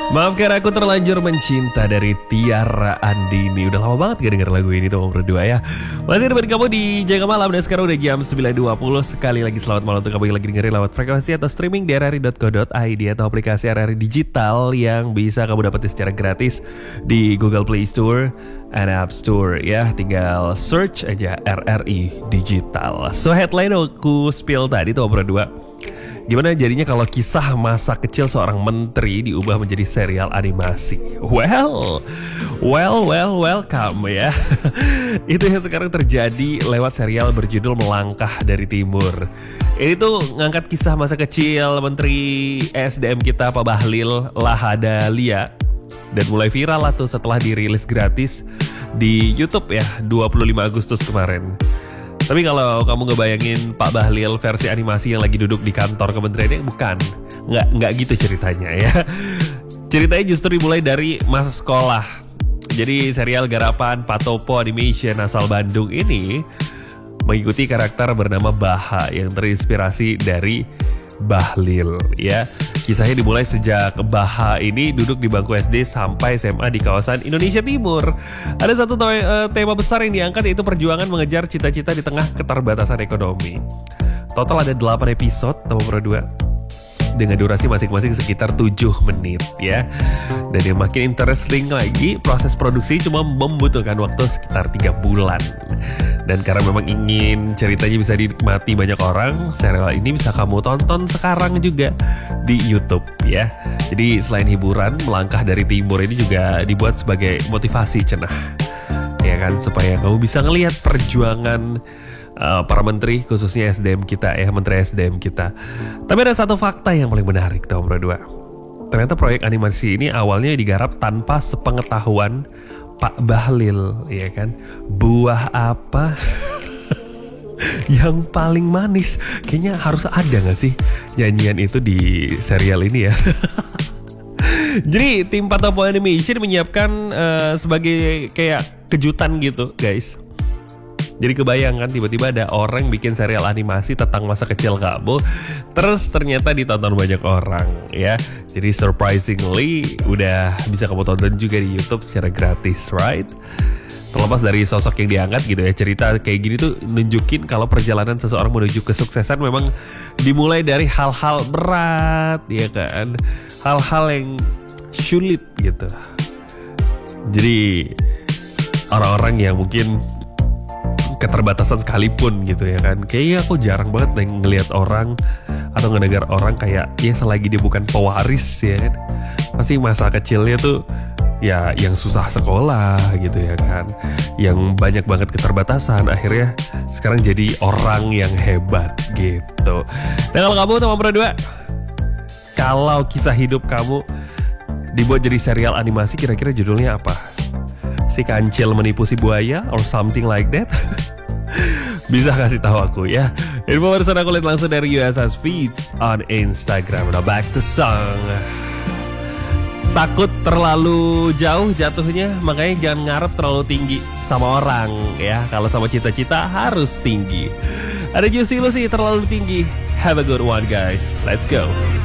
Maafkan aku terlanjur mencinta dari Tiara Andini. Udah lama banget gak denger lagu ini tuh berdua ya. Masih depan kamu di Jaga Malam. Dan sekarang udah jam 9.20. Sekali lagi selamat malam untuk kamu yang lagi dengerin lewat frekuensi atau streaming di rri.co.id atau aplikasi RRI Digital yang bisa kamu dapetin secara gratis di Google Play Store and App Store ya. Tinggal search aja RRI Digital. So headline aku spill tadi tuh berdua. Gimana jadinya kalau kisah masa kecil seorang menteri diubah menjadi serial animasi? Welcome ya. Itu yang sekarang terjadi lewat serial berjudul Melangkah dari Timur. Ini tuh ngangkat kisah masa kecil Menteri ESDM kita Pak Bahlil Lahadalia. Dan mulai viral lah tuh setelah dirilis gratis di YouTube ya 25 Agustus kemarin. Tapi kalau kamu ngebayangin Pak Bahlil versi animasi yang lagi duduk di kantor kementeriannya, bukan. Nggak gitu ceritanya ya. Ceritanya justru dimulai dari masa sekolah. Jadi serial garapan Pak Topo Animation asal Bandung ini mengikuti karakter bernama Baha yang terinspirasi dari Bahlil ya. Kisahnya dimulai sejak Baha ini duduk di bangku SD sampai SMA di kawasan Indonesia Timur. Ada satu tema besar yang diangkat, yaitu perjuangan mengejar cita-cita di tengah keterbatasan ekonomi. Total ada 8 episode teman berdua dengan durasi masing-masing sekitar 7 menit ya. Dan yang makin interesting lagi, proses produksi cuma membutuhkan waktu sekitar 3 bulan. Dan karena memang ingin ceritanya bisa dinikmati banyak orang, serial ini bisa kamu tonton sekarang juga di YouTube ya. Jadi selain hiburan, Melangkah dari Timur ini juga dibuat sebagai motivasi cenah. Ya kan, supaya kamu bisa ngelihat perjuangan para menteri, khususnya SDM kita ya, menteri SDM kita. Tapi ada satu fakta yang paling menarik tahun berdua. Ternyata proyek animasi ini awalnya digarap tanpa sepengetahuan Pak Bahlil, ya kan? Buah apa yang paling manis? Kayaknya harus ada gak sih nyanyian itu di serial ini ya? Jadi tim Pak Topo Animation menyiapkan sebagai kayak kejutan gitu guys. Jadi kebayang kan, tiba-tiba ada orang bikin serial animasi tentang masa kecil kamu, terus ternyata ditonton banyak orang ya. Jadi surprisingly udah bisa kamu tonton juga di YouTube secara gratis, right? Terlepas dari sosok yang diangkat gitu ya, cerita kayak gini tuh nunjukin kalau perjalanan seseorang menuju kesuksesan memang dimulai dari hal-hal berat ya kan, hal-hal yang sulit gitu. Jadi orang-orang yang mungkin keterbatasan sekalipun gitu ya kan, kayaknya aku jarang banget ngelihat orang atau ngedengar orang kayak ya selagi dia bukan pewaris ya kan, pasti masa kecilnya tuh ya yang susah sekolah gitu ya kan, yang banyak banget keterbatasan, akhirnya sekarang jadi orang yang hebat gitu. Nah kalau kamu teman berdua, kalau kisah hidup kamu dibuat jadi serial animasi, kira-kira judulnya apa? Si kancil menipu si buaya or something like that? Bisa kasih tahu aku ya. Info barusan aku lihat langsung dari USS Feeds on Instagram. Now back to song. Takut terlalu jauh jatuhnya, makanya jangan ngarep terlalu tinggi sama orang ya. Kalau sama cita-cita harus tinggi. Ada Juicy Lucy terlalu tinggi. Have a good one guys. Let's go.